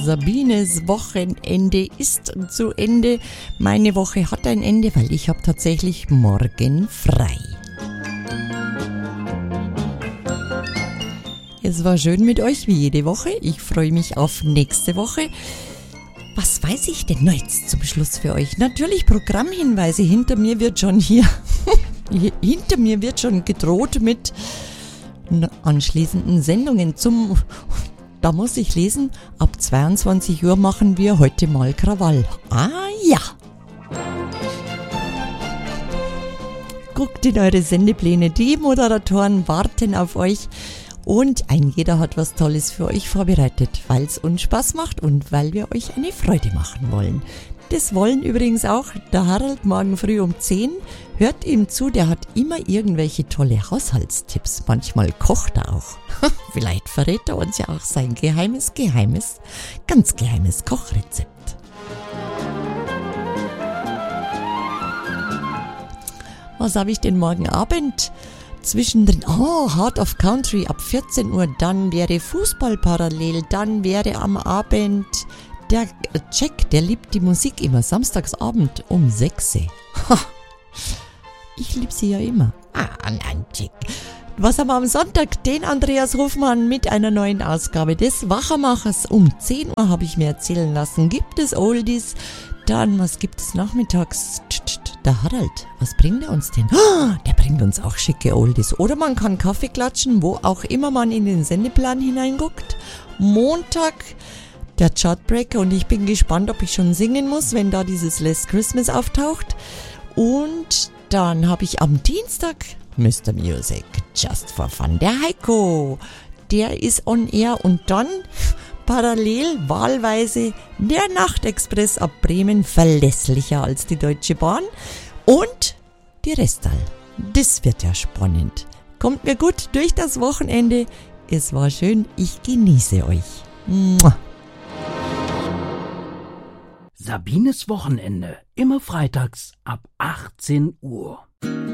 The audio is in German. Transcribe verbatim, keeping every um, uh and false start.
Sabines Wochenende ist zu Ende. Meine Woche hat ein Ende, weil ich habe tatsächlich morgen frei. Es war schön mit euch, wie jede Woche. Ich freue mich auf nächste Woche. Was weiß ich denn noch jetzt zum Schluss für euch? Natürlich Programmhinweise. Hinter mir wird schon hier, hinter mir wird schon gedroht mit anschließenden Sendungen zum, da muss ich lesen, ab zweiundzwanzig Uhr machen wir heute mal Krawall. Ah ja. Guckt in eure Sendepläne, die Moderatoren warten auf euch. Und ein jeder hat was Tolles für euch vorbereitet, weil es uns Spaß macht und weil wir euch eine Freude machen wollen. Das wollen übrigens auch der Harald morgen früh um zehn. Hört ihm zu, der hat immer irgendwelche tolle Haushaltstipps. Manchmal kocht er auch. Vielleicht verrät er uns ja auch sein geheimes, geheimes, ganz geheimes Kochrezept. Was habe ich denn morgen Abend? Zwischendrin, oh, Heart of Country ab vierzehn Uhr, dann wäre Fußball parallel, dann wäre am Abend der Jack, der liebt die Musik immer, samstagsabend um sechs. Ha, ich liebe sie ja immer. Ah, nein, Jack. Was haben wir am Sonntag? Den Andreas Hofmann mit einer neuen Ausgabe des Wachermachers. Um zehn Uhr habe ich mir erzählen lassen, gibt es Oldies. Dann, was gibt es nachmittags? Der Harald, was bringt er uns denn? Oh, der bringt uns auch schicke Oldies. Oder man kann Kaffee klatschen, wo auch immer man in den Sendeplan hineinguckt. Montag der Chartbreaker und ich bin gespannt, ob ich schon singen muss, wenn da dieses Last Christmas auftaucht. Und dann habe ich am Dienstag Mister Music, Just for Fun, der Heiko. Der ist on air und dann parallel wahlweise der Nachtexpress ab Bremen, verlässlicher als die Deutsche Bahn und die Restal. Das wird ja spannend. Kommt mir gut durch das Wochenende. Es war schön, ich genieße euch. Mua. Sabines Wochenende, immer freitags ab achtzehn Uhr.